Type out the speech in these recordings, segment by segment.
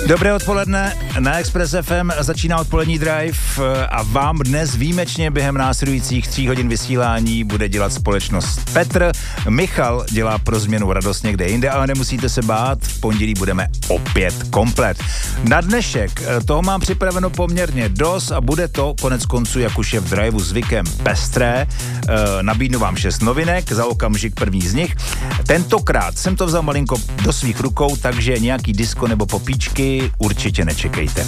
Dobré odpoledne, na Express FM začíná odpolední drive a vám dnes výjimečně během následujících 3 hodin vysílání bude dělat společnost Petr. Michal dělá pro změnu radost někde jinde, ale nemusíte se bát, v pondělí budeme opět komplet. Na dnešek toho mám připraveno poměrně dost a bude to konec konců, jak už je v driveu zvykem, pestré. Nabídnu vám 6 novinek, za okamžik první z nich. Tentokrát jsem to vzal malinko do svých rukou, takže nějaký disco nebo popíčky určitě nečekejte.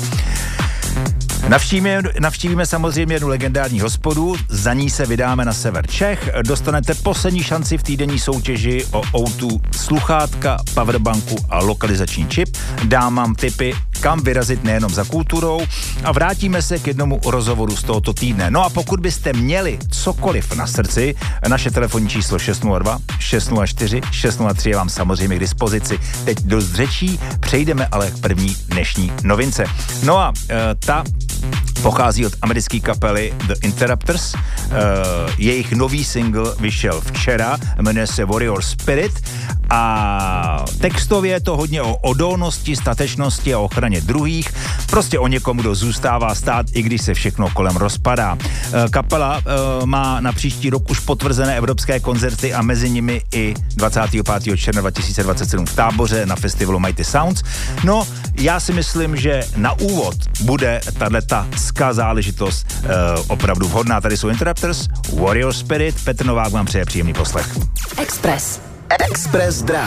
Navštívíme samozřejmě jednu legendární hospodu, za ní se vydáme na sever Čech, dostanete poslední šanci v týdenní soutěži o O2 sluchátka, powerbanku a lokalizační čip, dám vám tipy, kam vyrazit nejenom za kulturou a vrátíme se k jednomu rozhovoru z tohoto týdne. No a pokud byste měli cokoliv na srdci, naše telefonní číslo 602 604 603 je vám samozřejmě k dispozici. Teď dost řečí, přejdeme ale k první dnešní novince. No a ta pochází od americké kapely The Interrupters. Jejich nový single vyšel včera, jmenuje se Warrior Spirit a textově je to hodně o odolnosti, statečnosti a ochraně druhých. Prostě o někom, kdo zůstává stát, i když se všechno kolem rozpadá. Kapela má na příští rok už potvrzené evropské koncerty a mezi nimi i 25. června 2027 v Táboře na festivalu Mighty Sounds. No, já si myslím, že na úvod bude tato záležitost opravdu vhodná. Tady jsou Interrupters, Warrior Spirit, Petr Novák vám přeje příjemný poslech. Express Drive.